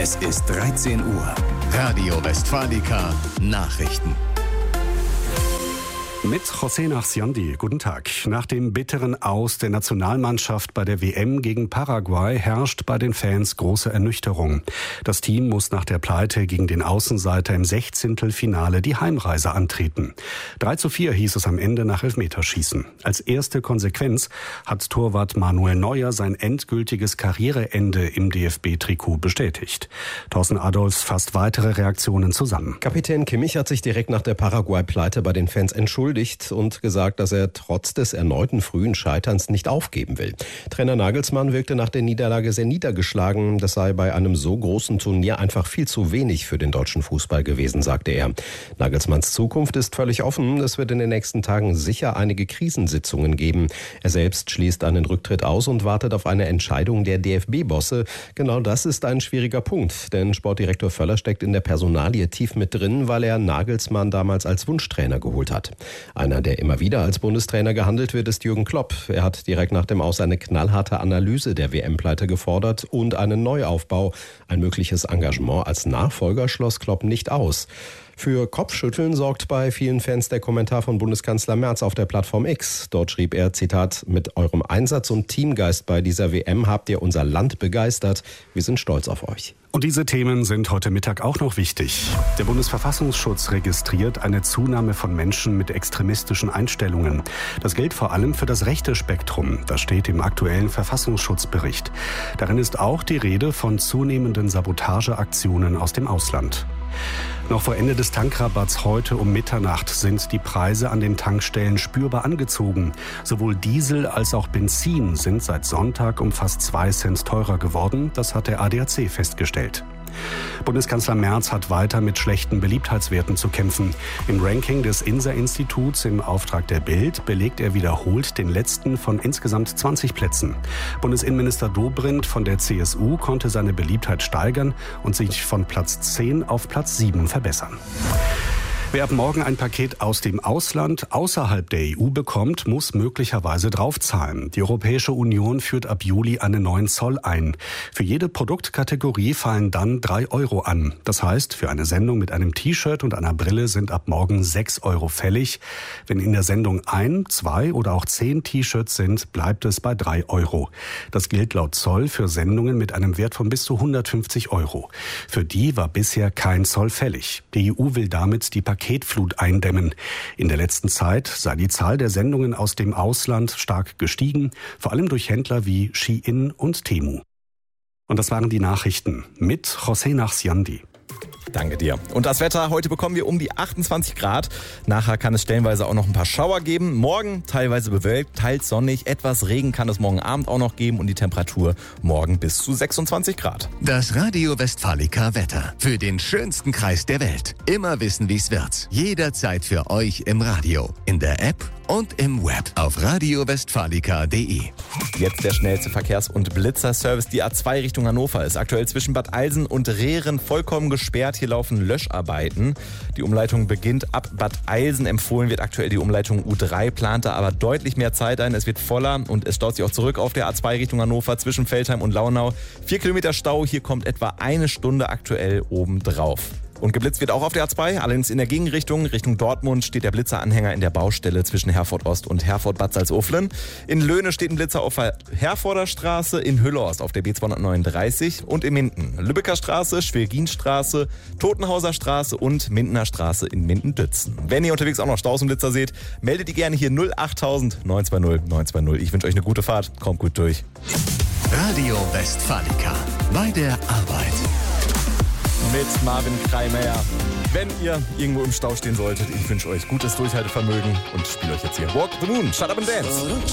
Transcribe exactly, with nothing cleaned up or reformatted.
Es ist dreizehn Uhr. Radio Westfalica Nachrichten. Mit José Nachsiandi. Guten Tag. Nach dem bitteren Aus der Nationalmannschaft bei der W M gegen Paraguay herrscht bei den Fans große Ernüchterung. Das Team muss nach der Pleite gegen den Außenseiter im Sechzehntelfinale die Heimreise antreten. drei zu vier hieß es am Ende nach Elfmeterschießen. Als erste Konsequenz hat Torwart Manuel Neuer sein endgültiges Karriereende im D F B-Trikot bestätigt. Thorsten Adolfs fasst weitere Reaktionen zusammen. Kapitän Kimmich hat sich direkt nach der Paraguay-Pleite bei den Fans entschuldigt und gesagt, dass er trotz des erneuten frühen Scheiterns nicht aufgeben will. Trainer Nagelsmann wirkte nach der Niederlage sehr niedergeschlagen. Das sei bei einem so großen Turnier einfach viel zu wenig für den deutschen Fußball gewesen, sagte er. Nagelsmanns Zukunft ist völlig offen. Es wird in den nächsten Tagen sicher einige Krisensitzungen geben. Er selbst schließt einen Rücktritt aus und wartet auf eine Entscheidung der D F B-Bosse. Genau das ist ein schwieriger Punkt, denn Sportdirektor Völler steckt in der Personalie tief mit drin, weil er Nagelsmann damals als Wunschtrainer geholt hat. Einer, der immer wieder als Bundestrainer gehandelt wird, ist Jürgen Klopp. Er hat direkt nach dem Aus eine knallharte Analyse der W M-Pleite gefordert und einen Neuaufbau. Ein mögliches Engagement als Nachfolger schloss Klopp nicht aus. Für Kopfschütteln sorgt bei vielen Fans der Kommentar von Bundeskanzler Merz auf der Plattform X. Dort schrieb er, Zitat, mit eurem Einsatz und Teamgeist bei dieser W M habt ihr unser Land begeistert. Wir sind stolz auf euch. Und diese Themen sind heute Mittag auch noch wichtig. Der Bundesverfassungsschutz registriert eine Zunahme von Menschen mit extremistischen Einstellungen. Das gilt vor allem für das rechte Spektrum. Das steht im aktuellen Verfassungsschutzbericht. Darin ist auch die Rede von zunehmenden Sabotageaktionen aus dem Ausland. Noch vor Ende des Tankrabatts heute um Mitternacht sind die Preise an den Tankstellen spürbar angezogen. Sowohl Diesel als auch Benzin sind seit Sonntag um fast zwei Cent teurer geworden. Das hat der A D A C festgestellt. Bundeskanzler Merz hat weiter mit schlechten Beliebtheitswerten zu kämpfen. Im Ranking des INSA-Instituts im Auftrag der Bild belegt er wiederholt den letzten von insgesamt zwanzig Plätzen. Bundesinnenminister Dobrindt von der C S U konnte seine Beliebtheit steigern und sich von Platz zehn auf Platz sieben verbessern. Wer ab morgen ein Paket aus dem Ausland außerhalb der E U bekommt, muss möglicherweise draufzahlen. Die Europäische Union führt ab Juli einen neuen Zoll ein. Für jede Produktkategorie fallen dann drei Euro an. Das heißt, für eine Sendung mit einem T-Shirt und einer Brille sind ab morgen sechs Euro fällig. Wenn in der Sendung ein, zwei oder auch zehn T-Shirts sind, bleibt es bei drei Euro. Das gilt laut Zoll für Sendungen mit einem Wert von bis zu hundertfünfzig Euro. Für die war bisher kein Zoll fällig. Die E U will damit die Paketflut eindämmen. In der letzten Zeit sei die Zahl der Sendungen aus dem Ausland stark gestiegen, vor allem durch Händler wie Shein und Temu. Und das waren die Nachrichten mit José Nachsiandi. Danke dir. Und das Wetter, heute bekommen wir um die achtundzwanzig Grad. Nachher kann es stellenweise auch noch ein paar Schauer geben. Morgen teilweise bewölkt, teils sonnig. Etwas Regen kann es morgen Abend auch noch geben und die Temperatur morgen bis zu sechsundzwanzig Grad. Das Radio Westfalica Wetter. Für den schönsten Kreis der Welt. Immer wissen, wie's wird. Jederzeit für euch im Radio, in der App und im Web auf radio westfalica punkt de. Jetzt der schnellste Verkehrs- und Blitzerservice. Die A zwei Richtung Hannover ist aktuell zwischen Bad Eilsen und Rehren vollkommen gesperrt. Hier laufen Löscharbeiten. Die Umleitung beginnt ab Bad Eilsen. Empfohlen wird aktuell die Umleitung U drei, plant da aber deutlich mehr Zeit ein. Es wird voller und es staut sich auch zurück auf der A zwei Richtung Hannover zwischen Veltheim und Launau. Vier Kilometer Stau, hier kommt etwa eine Stunde aktuell obendrauf. Und geblitzt wird auch auf der A zwei, allerdings in der Gegenrichtung. Richtung Dortmund steht der Blitzeranhänger in der Baustelle zwischen Herford Ost und Herford Bad Salzuflen. In Löhne steht ein Blitzer auf der Herforder Straße, in Hüllhorst auf der B zweihundertneununddreißig und in Minden. Lübecker Straße, Schwerin-Straße, Totenhauser Straße und Mindener Straße in Minden-Dützen. Wenn ihr unterwegs auch noch Staus und Blitzer seht, meldet die gerne hier null achttausend neun zwei null neun zwei null. Ich wünsche euch eine gute Fahrt, kommt gut durch. Radio Westfalica. Bei der Arbeit. Mit Marvin Kreimeyer. Wenn ihr irgendwo im Stau stehen solltet, ich wünsche euch gutes Durchhaltevermögen und spiele euch jetzt hier Walk the Moon, Shut Up and Dance.